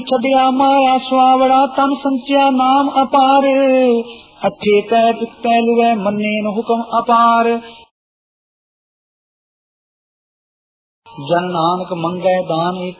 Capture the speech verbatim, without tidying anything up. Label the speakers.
Speaker 1: ਛੱਡਿਆ ਮਾਇਆ ਸੁਆਵੜਾ ਤਨ ਸੰਚਿਆ ਨਾਮ ਅਪਾਰ। ਅੱਠੇ ਪੈ ਪਿੱਤੈ ਲੁਐ ਮੰਨੇ ਨ ਹੁਕਮ ਅਪਾਰ। ਜਨ ਨਾਨਕ ਮੰਗੈ ਦਾਨ ਏਕ